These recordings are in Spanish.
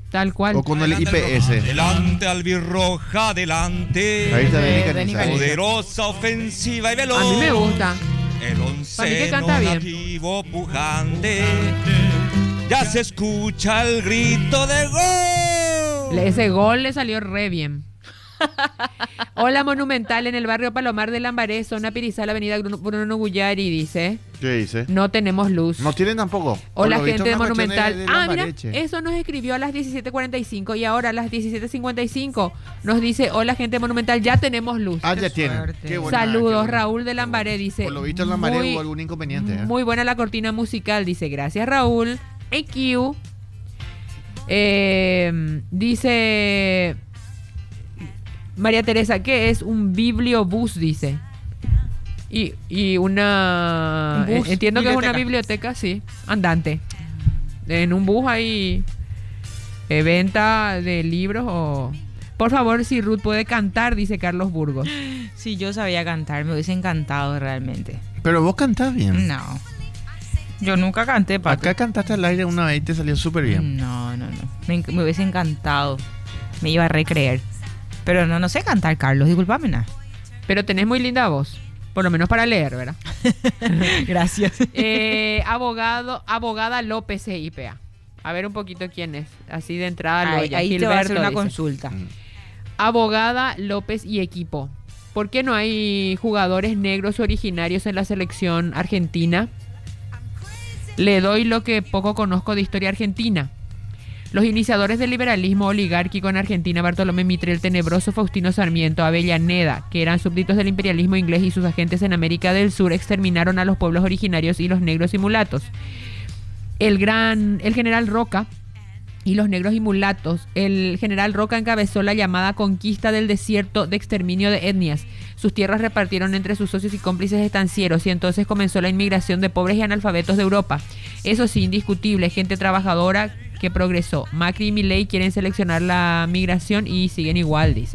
Tal cual. O con el IPS. Adelante, albirroja, adelante. Ahí está Benny Benny Canizales. Poderosa, ofensiva y veloz. A mí me gusta. El Para mí que onceno canta bien. nativo pujante. Ya se escucha el grito de gol. Ese gol le salió re bien. Hola, Monumental, en el barrio Palomar de Lambaré, zona Pirizal, avenida Bruno Guyari, dice. ¿Qué dice? No tenemos luz. No tienen tampoco. Hola, Por lo visto, gente de una cuestión Monumental. de Mira, Lambareche. eso nos escribió a las 17:45 y ahora a las 17:55 nos dice, hola, gente de Monumental, ya tenemos luz. Ah, ya Qué tienen. suerte. Qué buena, Saludos, qué buena. Raúl de Lambaré, dice. Por lo visto en Lambaré muy- hubo algún inconveniente. Muy buena la cortina musical, dice. Gracias, Raúl. EQ. Dice María Teresa, ¿qué es un bibliobús? Dice. Y una... Un bus, entiendo que es una biblioteca. biblioteca, sí, andante. En un bus hay venta de libros o... Por favor, si Ruth puede cantar, dice Carlos Burgos. Si yo sabía cantar, me hubiese encantado realmente. Pero vos cantás bien. No. Yo nunca canté, Pato. Acá cantaste al aire una vez y te salió súper bien. No. Me hubiese encantado. Me iba a recreer. Pero no sé cantar, Carlos. Disculpame, nada. Pero tenés muy linda voz. Por lo menos para leer, ¿verdad? Gracias. Abogada López CIPA. A ver un poquito quién es. Así de entrada lo oye. Ahí te va a hacer Gilberto una dice. consulta. Abogada López y equipo. ¿Por qué no hay jugadores negros originarios en la selección argentina? Le doy lo que poco conozco de historia argentina. Los iniciadores del liberalismo oligárquico en Argentina, Bartolomé Mitre, el tenebroso Faustino Sarmiento, Avellaneda, que eran súbditos del imperialismo inglés y sus agentes en América del Sur, exterminaron a los pueblos originarios y los negros y mulatos. El general Roca y los negros y mulatos. El general Roca encabezó la llamada conquista del desierto de exterminio de etnias. Sus tierras repartieron entre sus socios y cómplices estancieros y entonces comenzó la inmigración de pobres y analfabetos de Europa. Eso sí, indiscutible, gente trabajadora que progresó. Macri y Milei quieren seleccionar la migración y siguen igual, dice.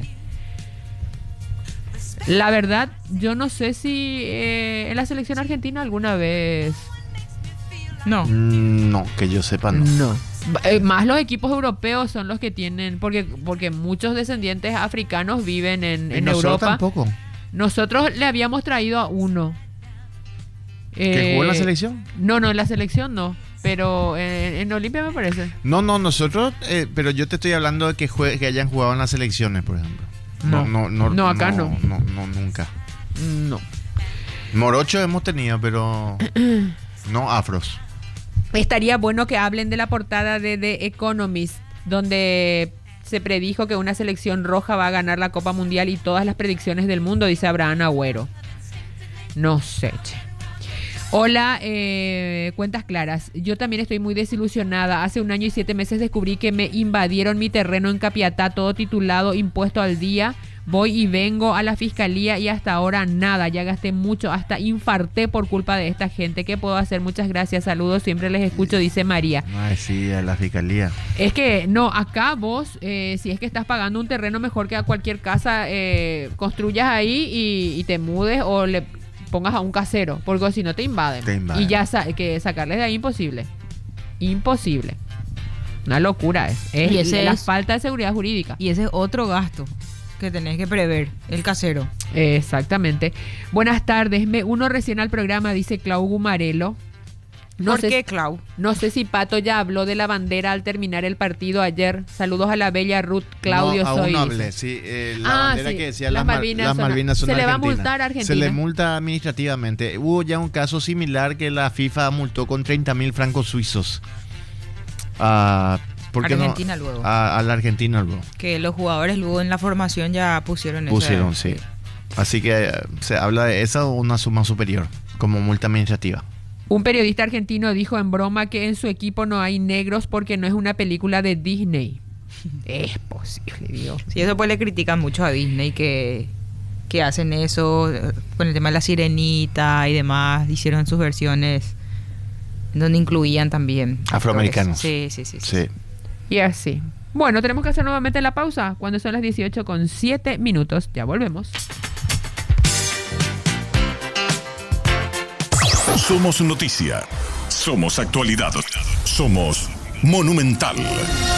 La verdad, yo no sé si en la selección argentina alguna vez... No. No, que yo sepa no. No. Más los equipos europeos son los que tienen, porque muchos descendientes africanos viven Y en nosotros Europa. tampoco. Nosotros le habíamos traído a uno. ¿Que jugó en la selección? No, en la selección no. Pero en Olimpia me parece. No, nosotros, pero yo te estoy hablando de que hayan jugado en las selecciones, por ejemplo. No, acá no. No, nunca. No. Morocho hemos tenido, pero no afros. Estaría bueno que hablen de la portada de The Economist, donde se predijo que una selección roja va a ganar la Copa Mundial y todas las predicciones del mundo, dice Abraham Agüero. No sé, che. Hola, cuentas claras. Yo también estoy muy desilusionada. Hace 1 año y 7 meses descubrí que me invadieron mi terreno en Capiatá, todo titulado, impuesto al día. Voy y vengo a la fiscalía y hasta ahora nada. Ya gasté mucho, hasta infarté por culpa de esta gente. ¿Qué puedo hacer? Muchas gracias, saludos, siempre les escucho, dice María. Ay, sí, a la fiscalía. Es que, no, acá vos, si es que estás pagando un terreno mejor que a cualquier casa, construyas ahí y te mudes o le pongas a un casero, porque si no te invaden. Y ya que sacarles de ahí imposible. Imposible. Una locura es. Y ese la es- falta de seguridad jurídica. Y ese es otro gasto que tenés que prever, el casero. Exactamente. Buenas tardes, me uno recién al programa, dice Clau Gumarelo. ¿Por qué, Clau? No sé si Pato ya habló de la bandera al terminar el partido ayer. Saludos a la bella Ruth Claudio no, aún Soy. no dice. hablé, sí. La bandera sí, que decía las Malvinas son se le va a argentinas. multar a Argentina. Se le multa administrativamente. Hubo ya un caso similar que la FIFA multó con 30.000 francos suizos. ¿Por qué Argentina no? luego. A la Argentina luego. Que los jugadores luego en la formación ya pusieron Sí. Así que se habla de esa o una suma superior como multa administrativa. Un periodista argentino dijo en broma que en su equipo no hay negros porque no es una película de Disney. Es posible, Dios. Sí, eso pues le critican mucho a Disney que hacen eso con el tema de la sirenita y demás. Hicieron sus versiones donde incluían también Afroamericanos. Sí. Sí. Y así. Bueno, tenemos que hacer nuevamente la pausa cuando son las 18:07. Ya volvemos. Somos noticia. Somos actualidad. Somos Monumental.